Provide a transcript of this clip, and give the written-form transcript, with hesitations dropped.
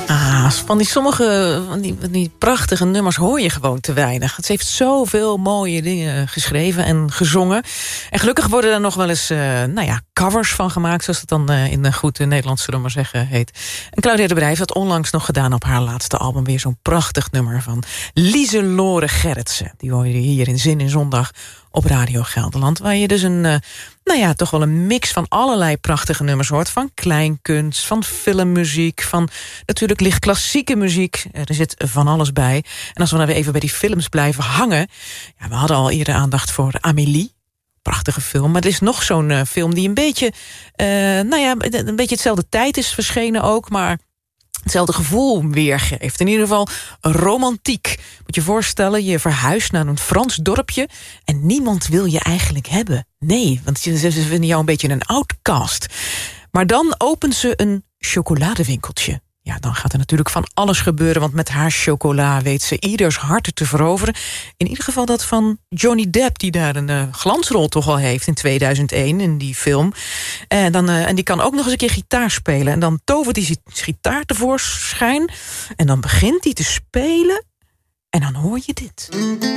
Van die prachtige nummers hoor je gewoon te weinig. Ze heeft zoveel mooie dingen geschreven en gezongen. En gelukkig worden er nog wel eens covers van gemaakt, zoals het dan in een goed Nederlands, zullen we maar zeggen, heet. En Claudia de Breij heeft dat onlangs nog gedaan op haar laatste album. Weer zo'n prachtig nummer van Lieselore Gerritsen. Die hoor je hier in Zin in Zondag op Radio Gelderland. Waar je dus toch wel een mix van allerlei prachtige nummers hoort. Van kleinkunst, van filmmuziek, van natuurlijk licht klassieke muziek. Er zit van alles bij. En als we nou weer even bij die films blijven hangen. Ja, we hadden al eerder aandacht voor Amélie. Prachtige film. Maar er is nog zo'n film die een beetje hetzelfde tijd is verschenen ook. Maar hetzelfde gevoel weergeeft. In ieder geval romantiek. Moet je voorstellen, je verhuist naar een Frans dorpje en niemand wil je eigenlijk hebben. Nee, want ze vinden jou een beetje een outcast. Maar dan opent ze een chocoladewinkeltje. Ja, dan gaat er natuurlijk van alles gebeuren, want met haar chocola weet ze ieders hart te veroveren. In ieder geval dat van Johnny Depp, die daar een glansrol toch al heeft in 2001 in die film. En die kan ook nog eens een keer gitaar spelen. En dan tovert hij zijn gitaar tevoorschijn en dan begint hij te spelen en dan hoor je dit.